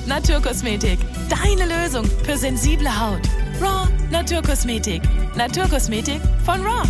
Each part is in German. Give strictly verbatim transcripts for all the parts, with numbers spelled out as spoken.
Naturkosmetik. Deine Lösung für sensible Haut. Raw Naturkosmetik. Naturkosmetik von Raw.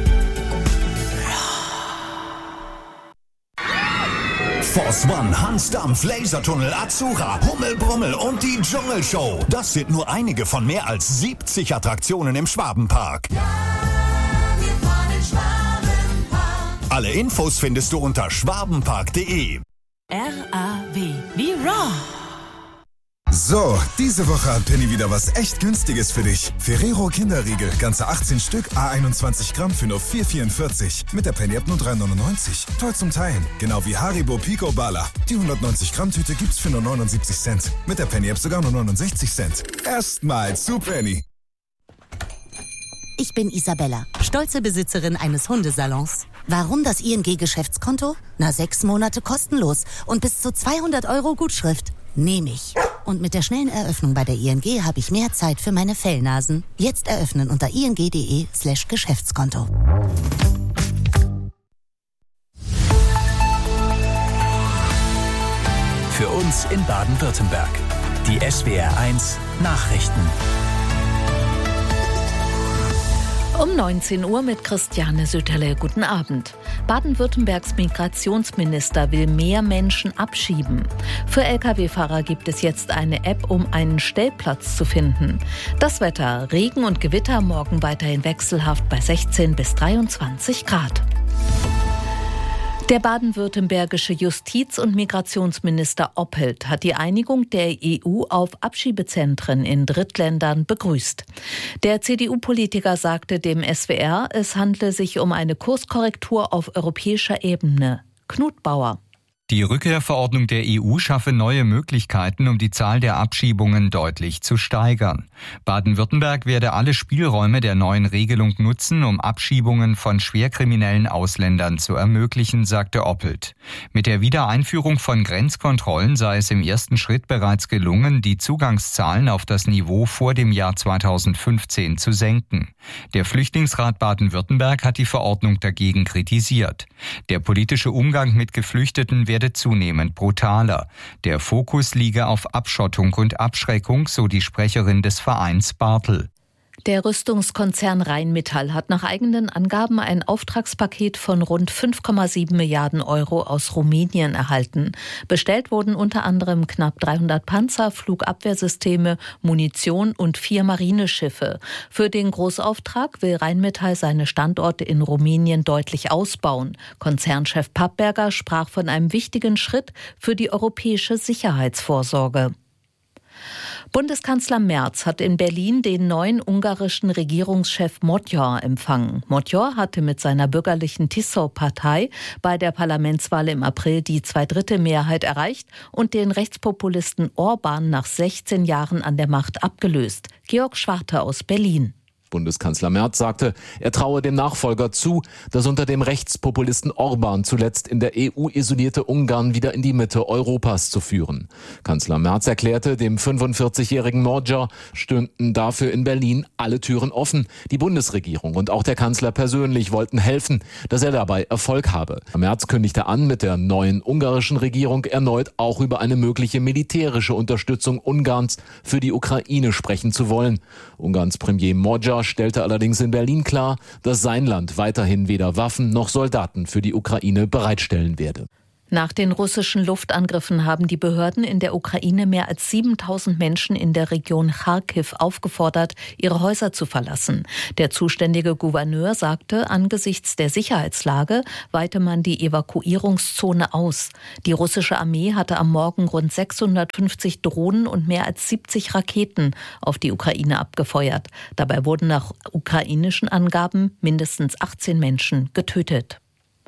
Force One, Hans Dampf, Lasertunnel, Azura, Hummel, Brummel und die Dschungelshow. Das sind nur einige von mehr als siebzig Attraktionen im Schwabenpark. Ja, wir fahren in Schwabenpark. Alle Infos findest du unter schwabenpark punkt de. R A W wie Raw. So, diese Woche hat Penny wieder was echt Günstiges für dich. Ferrero Kinderriegel, ganze achtzehn Stück, à einundzwanzig Gramm für nur vier vierundvierzig. Mit der Penny-App nur drei neunundneunzig. Toll zum Teilen. Genau wie Haribo Pico Bala. Die hundertneunzig Gramm Tüte gibt's für nur neunundsiebzig Cent. Mit der Penny-App sogar nur neunundsechzig Cent. Erstmal zu Penny. Ich bin Isabella, stolze Besitzerin eines Hundesalons. Warum das I N G-Geschäftskonto? Na, sechs Monate kostenlos und bis zu zweihundert Euro Gutschrift. Nehme ich. Und mit der schnellen Eröffnung bei der I N G habe ich mehr Zeit für meine Fellnasen. Jetzt eröffnen unter ing.de slash Geschäftskonto. Für uns in Baden-Württemberg. Die S W R eins Nachrichten. Um neunzehn Uhr mit Christiane Sütterle. Guten Abend. Baden-Württembergs Migrationsminister will mehr Menschen abschieben. Für L K W-Fahrer gibt es jetzt eine App, um einen Stellplatz zu finden. Das Wetter: Regen und Gewitter, morgen weiterhin wechselhaft bei sechzehn bis dreiundzwanzig Grad. Der baden-württembergische Justiz- und Migrationsminister Oppelt hat die Einigung der E U auf Abschiebezentren in Drittländern begrüßt. Der C D U-Politiker sagte dem S W R, es handle sich um eine Kurskorrektur auf europäischer Ebene. Knut Bauer. Die Rückkehrverordnung der E U schaffe neue Möglichkeiten, um die Zahl der Abschiebungen deutlich zu steigern. Baden-Württemberg werde alle Spielräume der neuen Regelung nutzen, um Abschiebungen von schwerkriminellen Ausländern zu ermöglichen, sagte Oppelt. Mit der Wiedereinführung von Grenzkontrollen sei es im ersten Schritt bereits gelungen, die Zugangszahlen auf das Niveau vor dem Jahr zweitausendfünfzehn zu senken. Der Flüchtlingsrat Baden-Württemberg hat die Verordnung dagegen kritisiert. Der politische Umgang mit Geflüchteten werde zunehmend brutaler. Der Fokus liege auf Abschottung und Abschreckung, so die Sprecherin des Vereins Bartel. Der Rüstungskonzern Rheinmetall hat nach eigenen Angaben ein Auftragspaket von rund fünf Komma sieben Milliarden Euro aus Rumänien erhalten. Bestellt wurden unter anderem knapp dreihundert Panzer, Flugabwehrsysteme, Munition und vier Marineschiffe. Für den Großauftrag will Rheinmetall seine Standorte in Rumänien deutlich ausbauen. Konzernchef Pappberger sprach von einem wichtigen Schritt für die europäische Sicherheitsvorsorge. Bundeskanzler Merz hat in Berlin den neuen ungarischen Regierungschef Magyar empfangen. Magyar hatte mit seiner bürgerlichen Tisza-Partei bei der Parlamentswahl im April die Zweidrittelmehrheit erreicht und den Rechtspopulisten Orban nach sechzehn Jahren an der Macht abgelöst. Georg Schwarte aus Berlin. Bundeskanzler Merz sagte, er traue dem Nachfolger zu, das unter dem Rechtspopulisten Orban zuletzt in der E U isolierte Ungarn wieder in die Mitte Europas zu führen. Kanzler Merz erklärte, dem fünfundvierzigjährigen Magyar stünden dafür in Berlin alle Türen offen. Die Bundesregierung und auch der Kanzler persönlich wollten helfen, dass er dabei Erfolg habe. Merz kündigte an, mit der neuen ungarischen Regierung erneut auch über eine mögliche militärische Unterstützung Ungarns für die Ukraine sprechen zu wollen. Ungarns Premier Magyar stellte allerdings in Berlin klar, dass sein Land weiterhin weder Waffen noch Soldaten für die Ukraine bereitstellen werde. Nach den russischen Luftangriffen haben die Behörden in der Ukraine mehr als siebentausend Menschen in der Region Charkiw aufgefordert, ihre Häuser zu verlassen. Der zuständige Gouverneur sagte, angesichts der Sicherheitslage weite man die Evakuierungszone aus. Die russische Armee hatte am Morgen rund sechshundertfünfzig Drohnen und mehr als siebzig Raketen auf die Ukraine abgefeuert. Dabei wurden nach ukrainischen Angaben mindestens achtzehn Menschen getötet.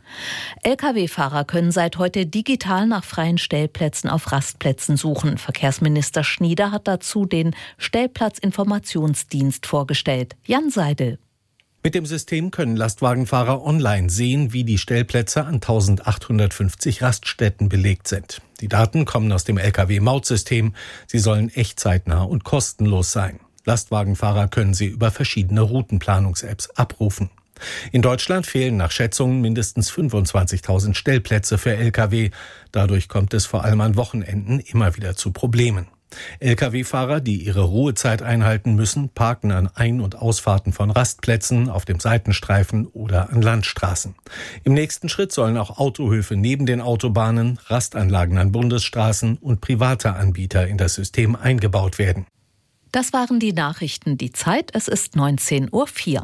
L K W-Fahrer können seit heute digital nach freien Stellplätzen auf Rastplätzen suchen. Verkehrsminister Schnieder hat dazu den Stellplatzinformationsdienst vorgestellt. Jan Seidel. Mit dem System können Lastwagenfahrer online sehen, wie die Stellplätze an eintausendachthundertfünfzig Raststätten belegt sind. Die Daten kommen aus dem L K W-Mautsystem. Sie sollen echtzeitnah und kostenlos sein. Lastwagenfahrer können sie über verschiedene Routenplanungs-Apps abrufen. In Deutschland fehlen nach Schätzungen mindestens fünfundzwanzigtausend Stellplätze für L K W. Dadurch kommt es vor allem an Wochenenden immer wieder zu Problemen. L K W-Fahrer, die ihre Ruhezeit einhalten müssen, parken an Ein- und Ausfahrten von Rastplätzen, auf dem Seitenstreifen oder an Landstraßen. Im nächsten Schritt sollen auch Autohöfe neben den Autobahnen, Rastanlagen an Bundesstraßen und private Anbieter in das System eingebaut werden. Das waren die Nachrichten. Die Zeit, es ist neunzehn Uhr vier.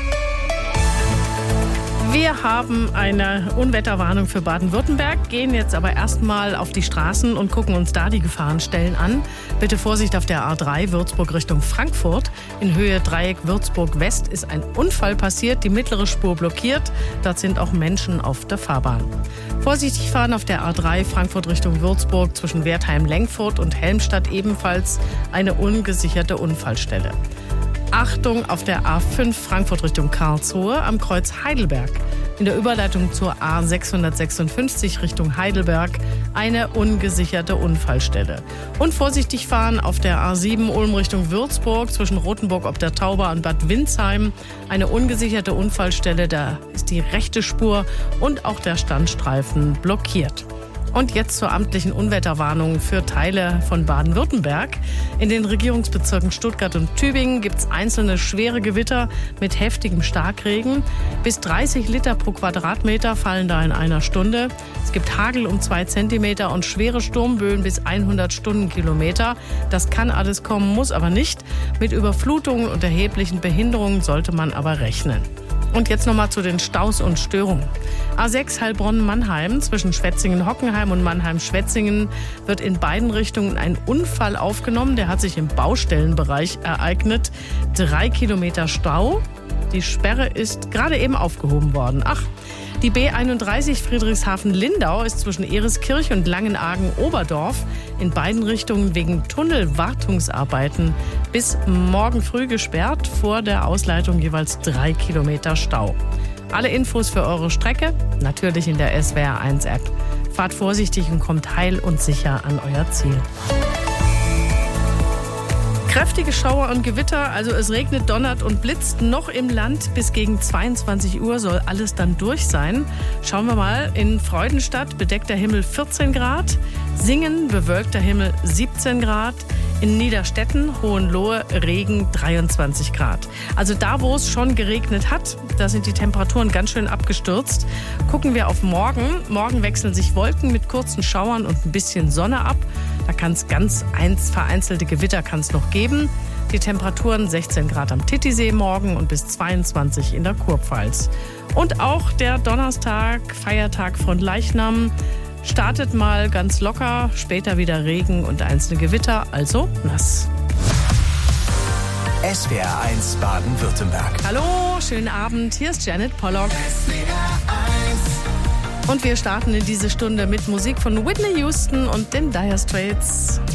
Wir haben eine Unwetterwarnung für Baden-Württemberg, gehen jetzt aber erstmal auf die Straßen und gucken uns da die Gefahrenstellen an. Bitte Vorsicht auf der A drei Würzburg Richtung Frankfurt. In Höhe Dreieck Würzburg West ist ein Unfall passiert, die mittlere Spur blockiert. Dort sind auch Menschen auf der Fahrbahn. Vorsichtig fahren auf der A drei Frankfurt Richtung Würzburg zwischen Wertheim-Lengfurt und Helmstadt ebenfalls eine ungesicherte Unfallstelle. Achtung auf der A fünf Frankfurt Richtung Karlsruhe am Kreuz Heidelberg. In der Überleitung zur A sechshundertsechsundfünfzig Richtung Heidelberg eine ungesicherte Unfallstelle. Und vorsichtig fahren auf der A sieben Ulm Richtung Würzburg zwischen Rothenburg ob der Tauber und Bad Windsheim. Eine ungesicherte Unfallstelle, da ist die rechte Spur und auch der Standstreifen blockiert. Und jetzt zur amtlichen Unwetterwarnung für Teile von Baden-Württemberg. In den Regierungsbezirken Stuttgart und Tübingen gibt es einzelne schwere Gewitter mit heftigem Starkregen. Bis dreißig Liter pro Quadratmeter fallen da in einer Stunde. Es gibt Hagel um zwei Zentimeter und schwere Sturmböen bis hundert Stundenkilometer. Das kann alles kommen, muss aber nicht. Mit Überflutungen und erheblichen Behinderungen sollte man aber rechnen. Und jetzt nochmal zu den Staus und Störungen. A sechs Heilbronn-Mannheim zwischen Schwetzingen-Hockenheim und Mannheim-Schwetzingen wird in beiden Richtungen ein Unfall aufgenommen. Der hat sich im Baustellenbereich ereignet. Drei Kilometer Stau. Die Sperre ist gerade eben aufgehoben worden. Ach, die B einunddreißig Friedrichshafen-Lindau ist zwischen Ereskirch und Langenargen-Oberdorf in beiden Richtungen wegen Tunnelwartungsarbeiten bis morgen früh gesperrt. Vor der Ausleitung jeweils drei Kilometer Stau. Alle Infos für eure Strecke natürlich in der S W R eins App. Fahrt vorsichtig und kommt heil und sicher an euer Ziel. Kräftige Schauer und Gewitter, also es regnet, donnert und blitzt noch im Land. Bis gegen zweiundzwanzig Uhr soll alles dann durch sein. Schauen wir mal, in Freudenstadt bedeckter Himmel vierzehn Grad, Singen bewölkter Himmel siebzehn Grad, in Niederstetten, Hohenlohe, Regen dreiundzwanzig Grad. Also da, wo es schon geregnet hat, da sind die Temperaturen ganz schön abgestürzt. Gucken wir auf morgen. Morgen wechseln sich Wolken mit kurzen Schauern und ein bisschen Sonne ab. Da kann es ganz eins vereinzelte Gewitter kann es noch geben. Die Temperaturen sechzehn Grad am Titisee morgen und bis zweiundzwanzig in der Kurpfalz. Und auch der Donnerstag, Feiertag von Leichnam, startet mal ganz locker, später wieder Regen und einzelne Gewitter, also nass. S W R eins Baden-Württemberg. Hallo, schönen Abend, hier ist Janet Pollock. Und wir starten in diese Stunde mit Musik von Whitney Houston und den Dire Straits.